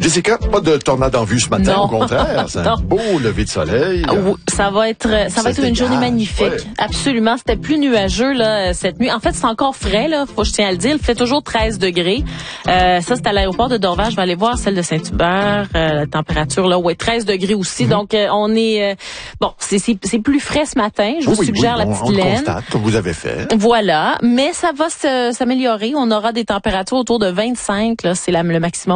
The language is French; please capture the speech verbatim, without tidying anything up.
Jessica, pas de tornade en vue ce matin, Non. au contraire. C'est un beau lever de soleil. Oui, ça va être, ça, ça va être une dégage, journée magnifique. ouais. Absolument. C'était plus nuageux, là, cette nuit. En fait, c'est encore frais, là. Faut, je tiens à le dire. Il fait toujours treize degrés. Euh, ça, c'est à l'aéroport de Dorval. Je vais aller voir celle de Saint-Hubert. Euh, la température, là, ouais, treize degrés aussi. Mm-hmm. Donc, euh, on est, euh, bon, c'est, c'est, c'est plus frais ce matin. Je vous oui, suggère oui, la on, petite on le laine. constate, comme vous avez fait. Voilà. Mais ça va se, s'améliorer. On aura des températures autour de vingt-cinq, là. C'est la, le maximum.